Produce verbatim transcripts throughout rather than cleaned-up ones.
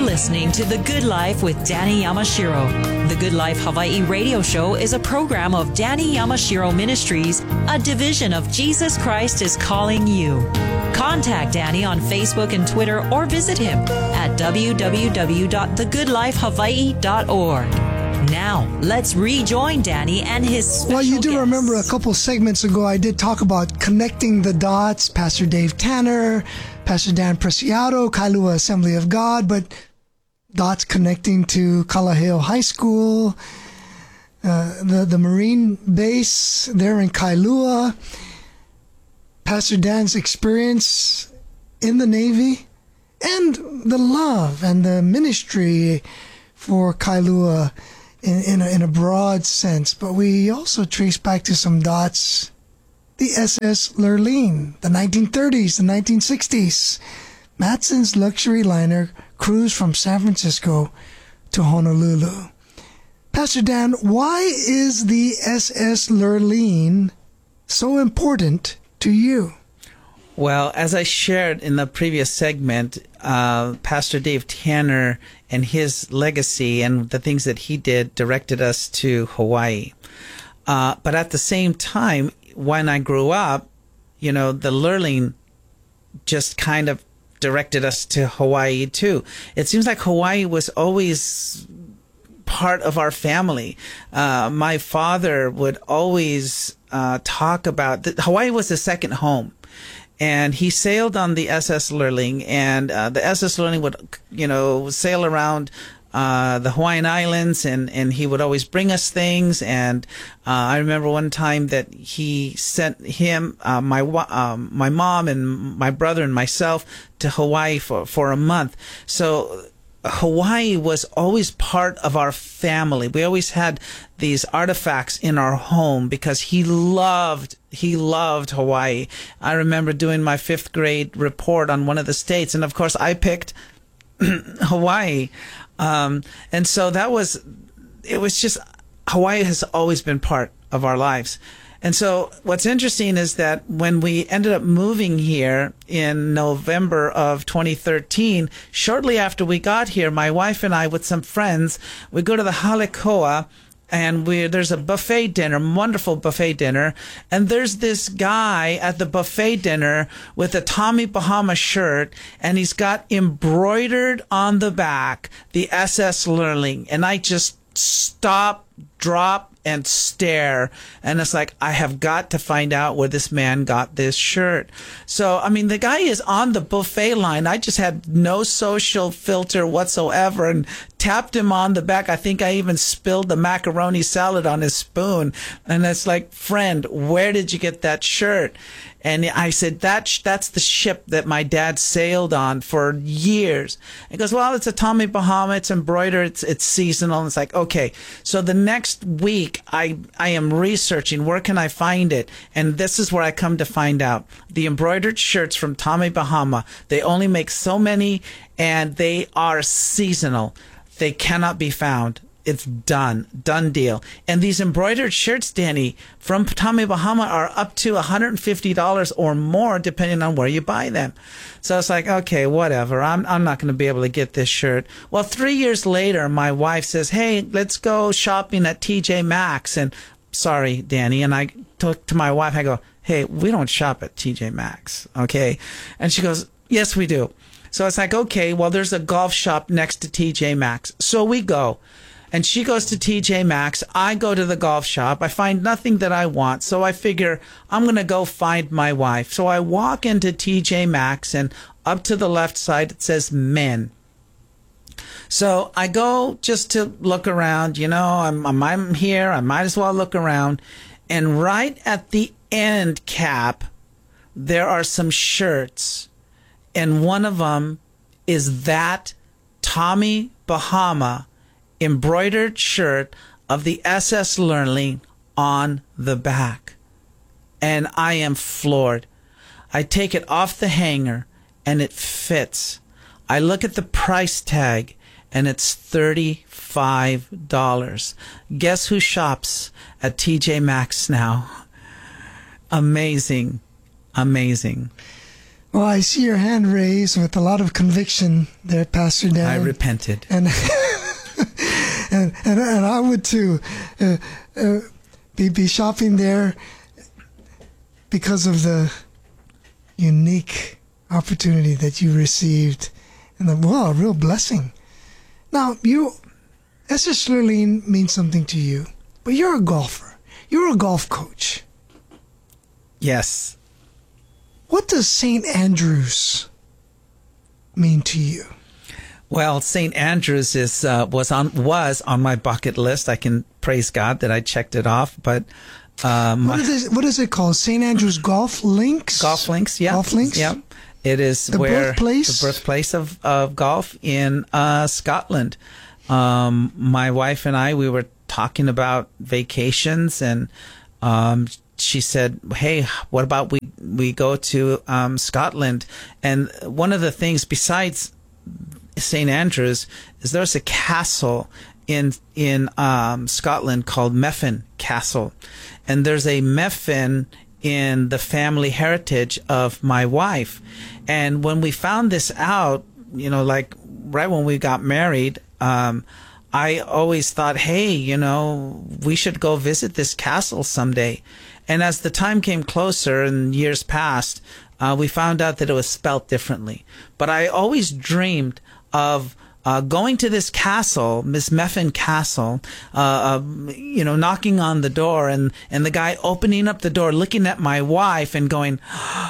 listening to The Good Life with Danny Yamashiro. The Good Life Hawaii radio show is a program of Danny Yamashiro Ministries, a division of Jesus Christ is Calling You. Contact Danny on Facebook and Twitter or visit him at w w w dot the good life hawaii dot org. Now, let's rejoin Danny and his special Well, you do guests. remember a couple segments ago I did talk about connecting the dots, Pastor Dave Tanner, Pastor Dan Preciado, Kailua Assembly of God, but dots connecting to Kalaheo High School, uh, the, the Marine base there in Kailua, Pastor Dan's experience in the Navy, and the love and the ministry for Kailua in, in, a, in a broad sense. But we also trace back to some dots. The S S Lurleen, the nineteen thirties, the nineteen sixties. Matson's luxury liner cruised from San Francisco to Honolulu. Pastor Dan, why is the S S Lurleen so important to you? Well, as I shared in the previous segment, uh, Pastor Dave Tanner and his legacy and the things that he did directed us to Hawaii. Uh, but at the same time, when I grew up, you know, the Lurleen just kind of directed us to Hawaii too. It seems like Hawaii was always part of our family. Uh, my father would always uh, talk about that Hawaii was his second home. And he sailed on the S S Lurleen, and uh, the S S Lurleen would, you know, sail around uh, the Hawaiian Islands, and, and he would always bring us things. And uh, I remember one time that he sent him, uh, my um, my mom and my brother and myself to Hawaii for, for a month. So Hawaii was always part of our family. We always had these artifacts in our home because he loved, he loved Hawaii. I remember doing my fifth grade report on one of the states, and of course I picked Hawaii. Um, and so that was, it was just, Hawaii has always been part of our lives. And so what's interesting is that when we ended up moving here in November of twenty thirteen, shortly after we got here, my wife and I with some friends, we go to the Halekoa, and we there's a buffet dinner, wonderful buffet dinner, and there's this guy at the buffet dinner with a Tommy Bahama shirt, and he's got embroidered on the back the S S Lurleen, and I just stop, drop, and stare, and it's like, I have got to find out where this man got this shirt. So, I mean, the guy is on the buffet line. I just had no social filter whatsoever and tapped him on the back. I think I even spilled the macaroni salad on his spoon. And it's like, friend, where did you get that shirt? And I said, that sh- that's the ship that my dad sailed on for years. He goes, well, it's a Tommy Bahama. It's embroidered. It's, it's seasonal. And it's like, okay. So the next week, I, I am researching, where can I find it? And this is where I come to find out. The embroidered shirts from Tommy Bahama, they only make so many, and they are seasonal. They cannot be found. It's done. Done deal. And these embroidered shirts, Danny, from Tommy Bahama are up to one hundred fifty dollars or more, depending on where you buy them. So it's like, okay, whatever. I'm I'm not going to be able to get this shirt. Well, three years later, my wife says, hey, let's go shopping at T J Maxx. And sorry, Danny. And I talk to my wife. I go, hey, we don't shop at T J Maxx. Okay. And she goes, yes, we do. So it's like, okay, well, there's a golf shop next to T J Maxx. So we go. And she goes to T J Maxx. I go to the golf shop. I find nothing that I want. So I figure I'm going to go find my wife. So I walk into T J Maxx, and up to the left side, it says men. So I go just to look around. You know, I'm, I'm, I'm here. I might as well look around. And right at the end cap, there are some shirts. And one of them is that Tommy Bahama embroidered shirt of the S S Lurleen on the back. And I am floored. I take it off the hanger, and it fits. I look at the price tag, and it's thirty-five dollars. Guess who shops at T J Maxx now? Amazing. Amazing. Well, I see your hand raised with a lot of conviction there, Pastor Dan. I repented. And and, and and I would too uh, uh, be be shopping there because of the unique opportunity that you received, and the, well, a real blessing. Now, you, Esther Schlerling means something to you, but you're a golfer. You're a golf coach. Yes. What does Saint Andrews mean to you? Well, Saint Andrews is uh, was on was on my bucket list. I can praise God that I checked it off. But um, what is it, what is it called? Saint Andrews Golf Links. Golf Links, yeah, Golf Links. yeah. It is the where birthplace? the birthplace of of golf in uh, Scotland. Um, my wife and I, we were talking about vacations, and um, she said, "Hey, what about we we go to um, Scotland?" And one of the things besides Saint Andrews is there's a castle in in um, Scotland called Methven Castle, and there's a Methven in the family heritage of my wife. And when we found this out, you know, like right when we got married, um, I always thought, hey, you know, we should go visit this castle someday. And as the time came closer and years passed, uh, we found out that it was spelt differently. But I always dreamed of uh, going to this castle, Miss Methven Castle, uh, uh, you know, knocking on the door, and, and the guy opening up the door, looking at my wife and going,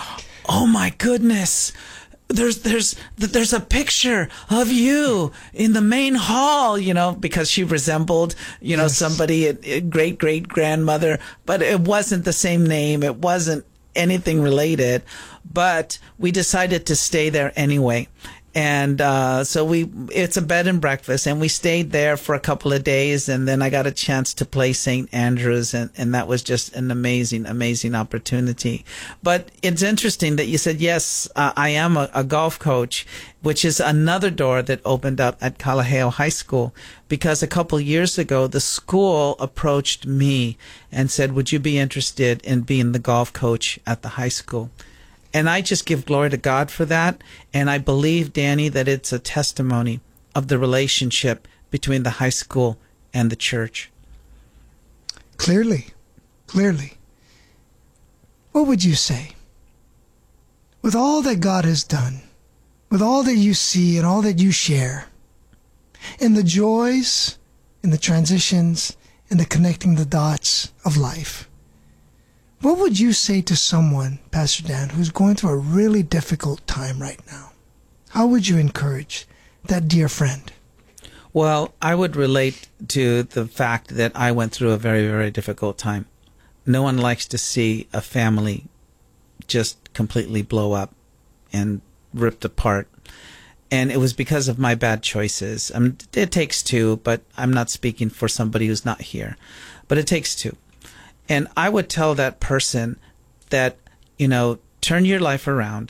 oh my goodness, there's there's there's a picture of you in the main hall, you know, because she resembled, you know, yes. somebody, a great great grandmother, but it wasn't the same name, it wasn't anything related, but we decided to stay there anyway. And uh, so we, it's a bed and breakfast, and we stayed there for a couple of days, and then I got a chance to play Saint Andrews, and, and that was just an amazing, amazing opportunity. But it's interesting that you said, yes, uh, I am a, a golf coach, which is another door that opened up at Kalaheo High School, because a couple years ago, the school approached me and said, would you be interested in being the golf coach at the high school? And I just give glory to God for that. And I believe, Danny, that it's a testimony of the relationship between the high school and the church. Clearly, clearly. What would you say? With all that God has done, with all that you see and all that you share, in the joys, in the transitions, in the connecting the dots of life, what would you say to someone, Pastor Dan, who's going through a really difficult time right now? How would you encourage that dear friend? Well, I would relate to the fact that I went through a very, very difficult time. No one likes to see a family just completely blow up and ripped apart. And it was because of my bad choices. I mean, it takes two, but I'm not speaking for somebody who's not here. But it takes two. And I would tell that person that, you know, turn your life around,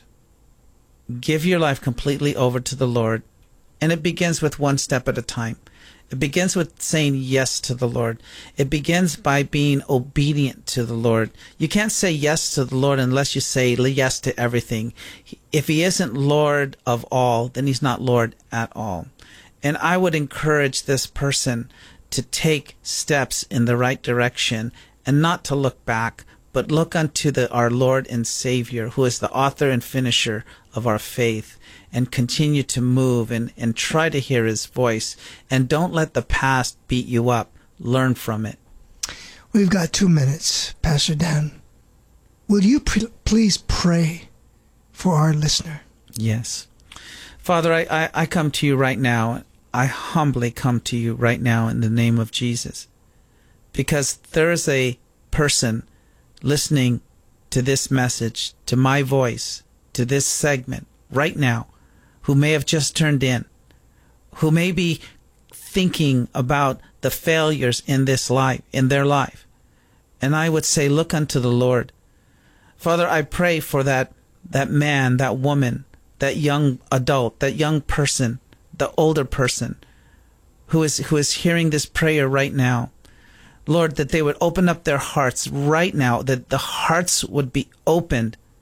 give your life completely over to the Lord, and it begins with one step at a time. It begins with saying yes to the Lord. It begins by being obedient to the Lord. You can't say yes to the Lord unless you say yes to everything. If he isn't Lord of all, then he's not Lord at all. And I would encourage this person to take steps in the right direction, and not to look back, but look unto the, our Lord and Savior, who is the author and finisher of our faith, and continue to move and, and try to hear his voice. And don't let the past beat you up. Learn from it. We've got two minutes, Pastor Dan. Will you pre- please pray for our listener? Yes. Father, I, I, I come to you right now. I humbly come to you right now in the name of Jesus. Because there is a person listening to this message, to my voice, to this segment right now, who may have just turned in, who may be thinking about the failures in this life, in their life. And I would say, look unto the Lord. Father, I pray for that, that man, that woman, that young adult, that young person, the older person who is, who is hearing this prayer right now. Lord, that they would open up their hearts right now, that the hearts would be opened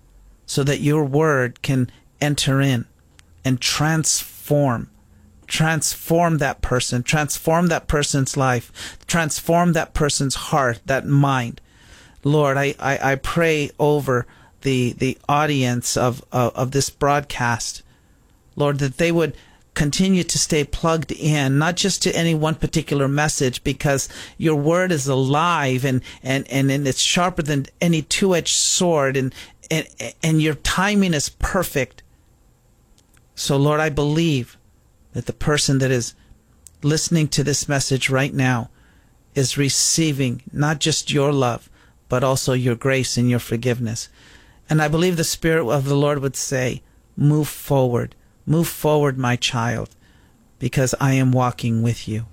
so that your word can enter in and transform, transform that person, transform that person's life, transform that person's heart, that mind. Lord, I, I, I pray over the the audience of, of, of this broadcast, Lord, that they would continue to stay plugged in, not just to any one particular message, because your word is alive and, and, and, and it's sharper than any two-edged sword, and, and, and your timing is perfect. So, Lord, I believe that the person that is listening to this message right now is receiving not just your love, but also your grace and your forgiveness. And I believe the Spirit of the Lord would say, move forward. Move forward, my child, because I am walking with you.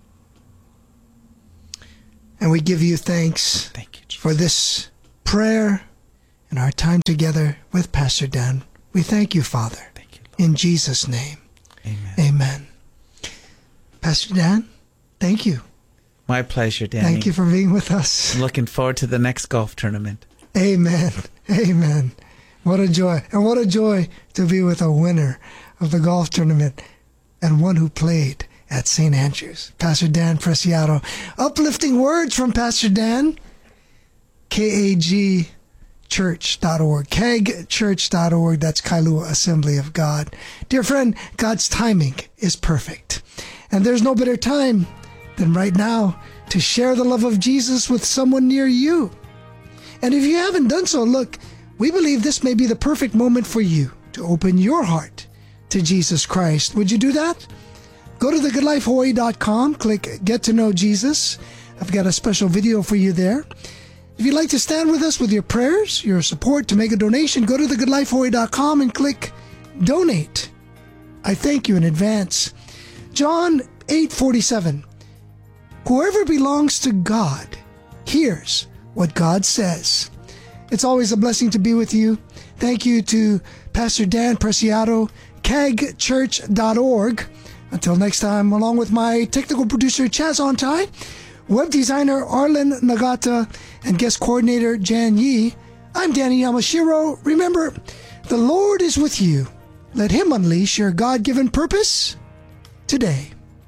And we give you thanks Thank you, Jesus. For this prayer and our time together with Pastor Dan. We thank you, Father. Thank you, Lord. In Jesus' name. Amen. Amen. Pastor Dan, thank you. My pleasure, Danny. Thank you for being with us. I'm looking forward to the next golf tournament. Amen. Amen. What a joy. And what a joy to be with a winner of the golf tournament and one who played at Saint Andrews, Pastor Dan Preciado. Uplifting words from Pastor Dan. K A G church dot org. K A G church dot org. That's Kailua Assembly of God. Dear friend, God's timing is perfect. And there's no better time than right now to share the love of Jesus with someone near you. And if you haven't done so, look, we believe this may be the perfect moment for you to open your heart to Jesus Christ. Would you do that? Go to the good life hawaii dot com, click Get to Know Jesus. I've got a special video for you there. If you'd like to stand with us with your prayers, your support, to make a donation, go to the good life hawaii dot com and click Donate. I thank you in advance. John eight forty-seven. Whoever belongs to God hears what God says. It's always a blessing to be with you. Thank you to Pastor Dan Preciado, K A G church dot org. Until next time, along with my technical producer Chaz Ontai, web designer Arlen Nagata, and guest coordinator Jan Yi, I'm Danny Yamashiro. Remember, the Lord is with you. Let Him unleash your God-given purpose today.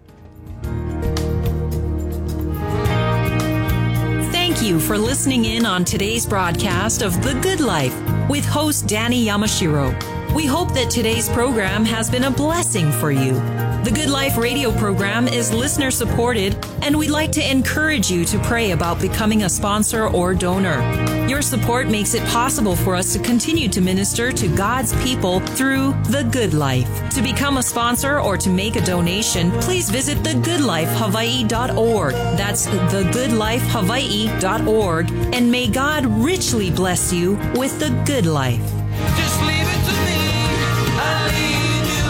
Thank you for listening in on today's broadcast of The Good Life with host Danny Yamashiro. We hope that today's program has been a blessing for you. The Good Life radio program is listener supported, and we'd like to encourage you to pray about becoming a sponsor or donor. Your support makes it possible for us to continue to minister to God's people through The Good Life. To become a sponsor or to make a donation, please visit the good life hawaii dot org. That's the good life hawaii dot org. And may God richly bless you with the good life. Just leave it to me. I'll lead you,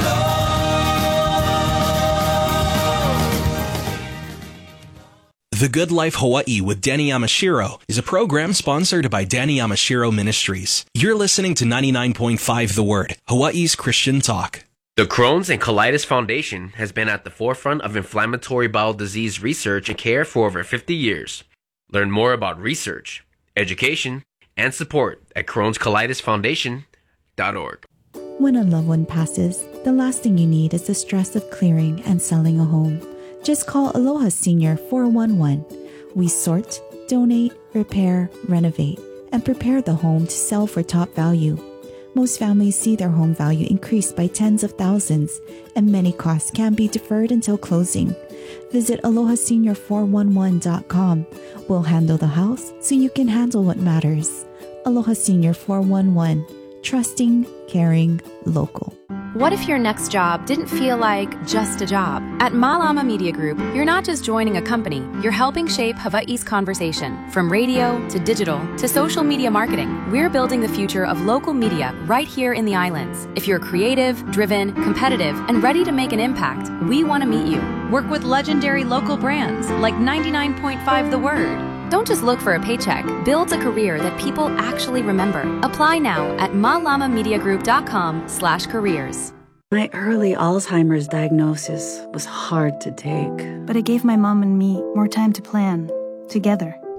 Lord. The Good Life Hawaii with Danny Yamashiro is a program sponsored by Danny Yamashiro Ministries. You're listening to ninety-nine point five The Word, Hawaii's Christian talk. The Crohn's and Colitis Foundation has been at the forefront of inflammatory bowel disease research and care for over fifty years. Learn more about research, education, and support at crohns colitis foundation dot org. When a loved one passes, the last thing you need is the stress of clearing and selling a home. Just call Aloha Senior four one one. We sort, donate, repair, renovate, and prepare the home to sell for top value. Most families see their home value increase by tens of thousands, and many costs can be deferred until closing. Visit aloha senior four one one dot com. We'll handle the house so you can handle what matters. Aloha Senior four one one. Trusting, caring, local. What if your next job didn't feel like just a job? At Malama Media Group, you're not just joining a company, you're helping shape Hawaii's conversation. From radio to digital to social media marketing, we're building the future of local media right here in the islands. If you're creative, driven, competitive, and ready to make an impact, we want to meet you. Work with legendary local brands like ninety-nine point five The Word. Don't just look for a paycheck. Build a career that people actually remember. Apply now at malama media group dot com slash careers. My early Alzheimer's diagnosis was hard to take. But it gave my mom and me more time to plan, together.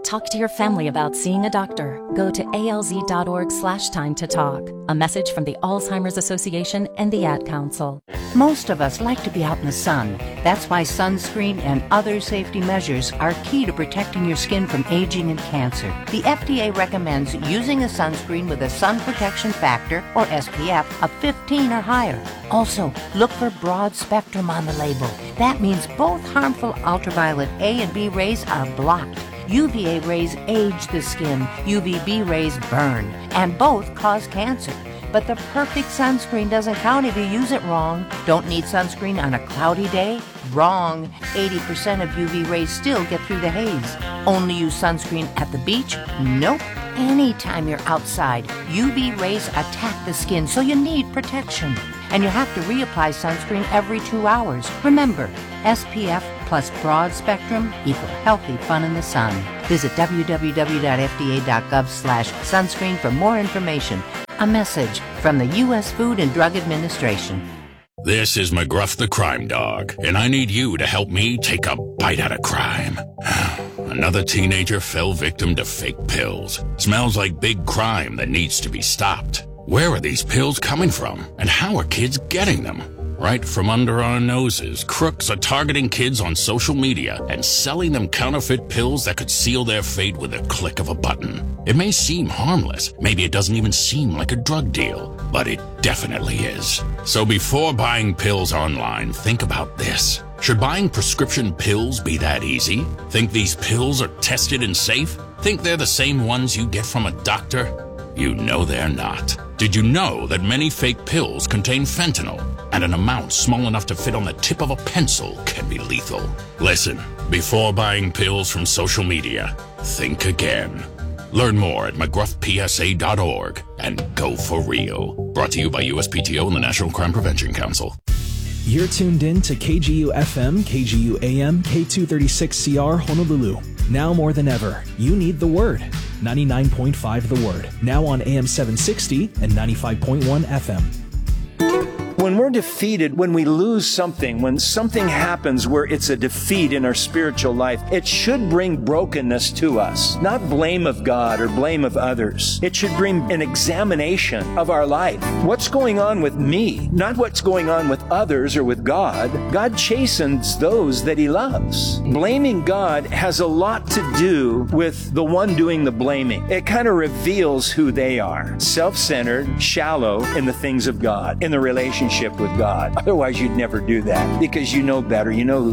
Talk to your family about seeing a doctor. Go to alz.org slash time to talk. A message from the Alzheimer's Association and the Ad Council. Most of us like to be out in the sun. That's why sunscreen and other safety measures are key to protecting your skin from aging and cancer. The F D A recommends using a sunscreen with a sun protection factor, or S P F, of fifteen or higher. Also, look for broad spectrum on the label. That means both harmful ultraviolet A and B rays are blocked. U V A rays age the skin, U V B rays burn, and both cause cancer. But the perfect sunscreen doesn't count if you use it wrong. Don't need sunscreen on a cloudy day? Wrong. eighty percent of U V rays still get through the haze. Only use sunscreen at the beach? Nope. Anytime you're outside, U V rays attack the skin, so you need protection. And you have to reapply sunscreen every two hours. Remember, S P F plus broad spectrum equal healthy fun in the sun. Visit w w w dot f d a dot gov slash sunscreen for more information. A message from the U S Food and Drug Administration. This is McGruff the Crime Dog, and I need you to help me take a bite out of crime. Another teenager fell victim to fake pills. Smells like big crime that needs to be stopped. Where are these pills coming from, and how are kids getting them? Right from under our noses, crooks are targeting kids on social media and selling them counterfeit pills that could seal their fate with a click of a button. It may seem harmless, maybe it doesn't even seem like a drug deal, but it definitely is. So before buying pills online, think about this. Should buying prescription pills be that easy? Think these pills are tested and safe? Think they're the same ones you get from a doctor? You know they're not. Did you know that many fake pills contain fentanyl, and an amount small enough to fit on the tip of a pencil can be lethal? Listen, before buying pills from social media, think again. Learn more at mcgruff p s a dot org and go for real. Brought to you by U S P T O and the National Crime Prevention Council. You're tuned in to K G U F M, K G U A M, K two thirty-six C R Honolulu. Now more than ever, you need the Word. ninety-nine point five The Word. Now on A M seven sixty and ninety-five point one F M. When we're defeated, when we lose something, when something happens where it's a defeat in our spiritual life, it should bring brokenness to us. Not blame of God or blame of others. It should bring an examination of our life. What's going on with me? Not what's going on with others or with God. God chastens those that He loves. Blaming God has a lot to do with the one doing the blaming. It kind of reveals who they are. Self-centered, shallow in the things of God, in the relationship with God. Otherwise, you'd never do that because you know better. You know